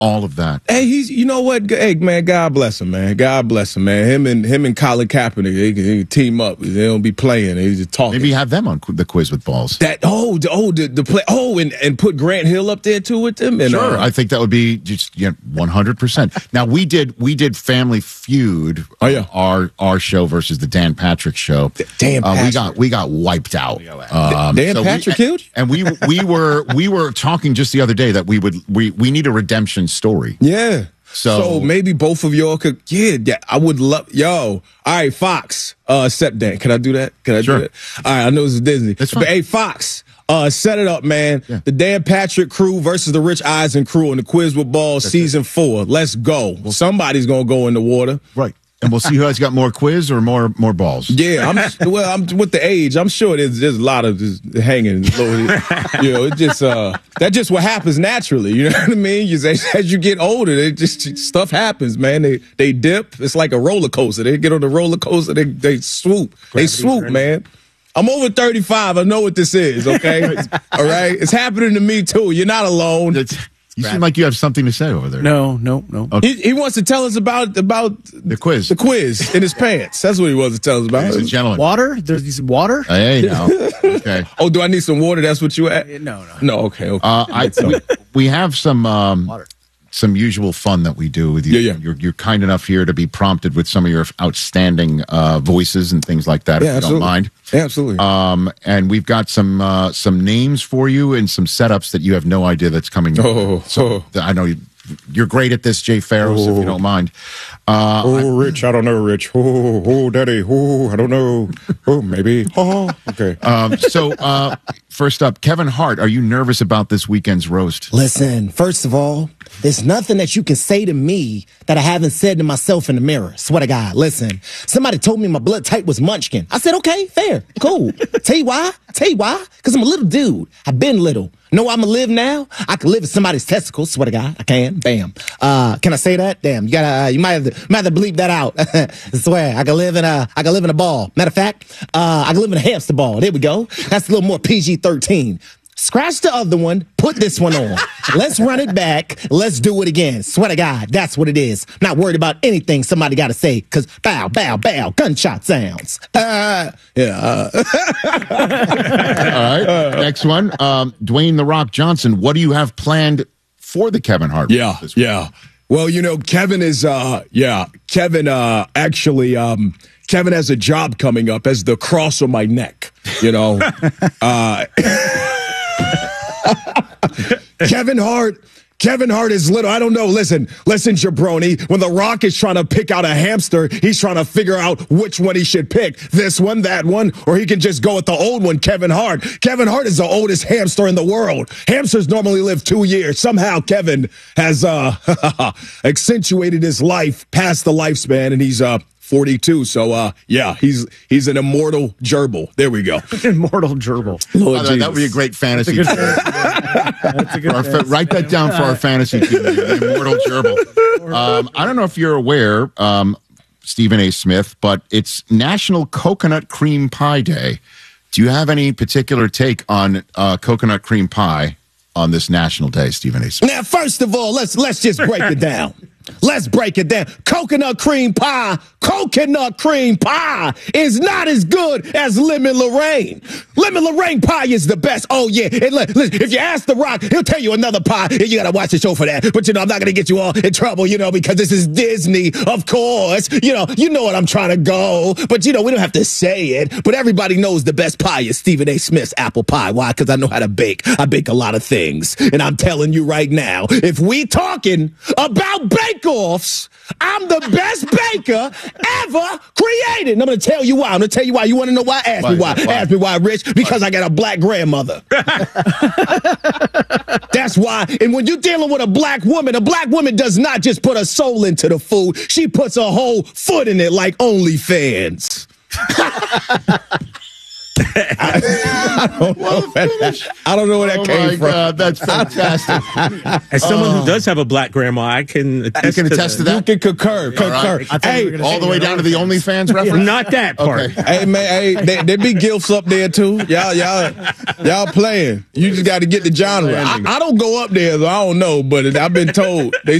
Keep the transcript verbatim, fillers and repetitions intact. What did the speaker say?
all of that. Hey, he's you know what? Hey, man, God bless him, man. God bless him, man. Him and him and Colin Kaepernick, they can, they can team up. They don't be playing. They just talking. Maybe have them on qu- the quiz with balls. That oh the, oh the, the play oh and, and put Grant Hill up there too with them. And, Sure, uh, I think that would be just yeah, one hundred percent. Now we did we did Family Feud. Oh yeah, our our show versus the Dan Patrick show. Dan uh, Patrick. we got we got wiped out. Um, Dan so Patrick we, killed you? and we we were we were talking just the other day that we would we we need a redemption story. Yeah. So, so maybe both of y'all could, yeah, yeah, I would love, yo, all right, Fox, uh, set Dan. Can I do that? Can I sure. do that? All right, I know this is Disney. That's but fine. hey, Fox, uh, set it up, man. Yeah. The Dan Patrick crew versus the Rich Eisen crew in the Quiz with Balls That's season it. four. Let's go. Well, somebody's going to go in the water. Right. And we'll see who has got more quiz or more more balls. Yeah, I'm well. I'm with the age. I'm sure there's there's a lot of just hanging. You know, it just uh, that's just what happens naturally. You know what I mean? You, as, as you get older, it just stuff happens, man. They they dip. It's like a roller coaster. They get on the roller coaster. They they swoop. They swoop, man. I'm over thirty-five. I know what this is. Okay, all right. It's happening to me too. You're not alone. It's, you seem like you have something to say over there. No, no, no. Okay. He, he wants to tell us about about the quiz. The quiz in his pants. That's what he wants to tell us about. Ladies and gentlemen. Water? There's some water? Hey, now. Okay. Oh, do I need some water? That's what you at? No, no. No, okay, okay. Uh, I, we, we have some um, Water. some usual fun that we do with you. Yeah, yeah. You're, you're kind enough here to be prompted with some of your outstanding uh, voices and things like that, Yeah, if you absolutely. don't mind. Yeah, absolutely. Um, and we've got some uh, some names for you and some setups that you have no idea that's coming. Oh, so oh. I know you, you're great at this, Jay Farrows, if you don't mind. Uh, oh, Rich, I don't know, Rich. Oh, oh, Daddy. Oh, I don't know. Oh, maybe. Oh, okay. um, so uh, first up, Kevin Hart, are you nervous about this weekend's roast? Listen, first of all, there's nothing that you can say to me that I haven't said to myself in the mirror. Swear to God. Listen, somebody told me my blood type was Munchkin. I said, okay, fair, cool. Tell you why? Tell you why? Because I'm a little dude. I've been little. Know where I'm gonna live now? I can live in somebody's testicles. Swear to God, I can. Bam. Uh, can I say that? Damn, you gotta. Uh, you might have to, might have to bleep that out. I swear, I can live in a. I can live in a ball. Matter of fact, uh, I can live in a hamster ball. There we go. That's a little more P G thirteen. Scratch the other one, put this one on. Let's run it back. Let's do it again. Swear to God, that's what it is. Not worried about anything somebody got to say, because bow, bow, bow, gunshot sounds. Uh, yeah. Uh. All right. Next one. Um, Dwayne The Rock Johnson, what do you have planned for the Kevin Hart? Yeah, this week? yeah. Well, you know, Kevin is, uh, yeah, Kevin, uh, actually, um, Kevin has a job coming up as the cross on my neck, you know. uh, Kevin Hart. Kevin Hart is little. I don't know. Listen, listen, jabroni. When The Rock is trying to pick out a hamster, he's trying to figure out which one he should pick. This one, that one, or he can just go with the old one, Kevin Hart. Kevin Hart is the oldest hamster in the world. Hamsters normally live two years. Somehow Kevin has uh, accentuated his life past the lifespan, and he's uh, forty-two. So, uh, yeah, he's he's an immortal gerbil. There we go. Immortal gerbil. Lord Oh, that, that would be a great fantasy. That's a team. good, that's a good Our fa- write that down for our fantasy team, the Immortal Gerbil. Um, I don't know if you're aware, um, Stephen A. Smith, but it's National Coconut Cream Pie Day. Do you have any particular take on uh, coconut cream pie on this national day, Stephen A. Smith? Now, first of all, let's let's just break it down. Let's break it down. Coconut cream pie, coconut cream pie is not as good as lemon Lorraine. Lemon Lorraine pie is the best. Oh, yeah. And li- listen, if you ask The Rock, he'll tell you another pie, and you got to watch the show for that. But, you know, I'm not going to get you all in trouble, you know, because this is Disney, of course. You know, you know what I'm trying to go. But, you know, we don't have to say it. But everybody knows the best pie is Stephen A. Smith's apple pie. Why? Because I know how to bake. I bake a lot of things. And I'm telling you right now, if we talking about bake-offs, I'm the best baker ever created. And I'm going to tell you why. I'm going to tell you why. You want to know why? Ask Why? me why. Why? Ask me why, Rich. Because I got a black grandmother. That's why. And when you're dealing with a black woman, a black woman does not just put a soul into the food. She puts a whole foot in it like OnlyFans. I, I don't know. Where that, I don't know where that Oh came my from. God, that's fantastic. As someone who does have a black grandma, I can attest, You can attest to You that. can concur. Concur. right. I thought you were Hey, gonna All say the way your down to the OnlyFans reference. Not that part. Okay. hey man, hey, there, there be gifts up there too. Y'all, y'all, y'all playing. You just got to get the genre. I, I don't go up there, so I don't know, but I've been told they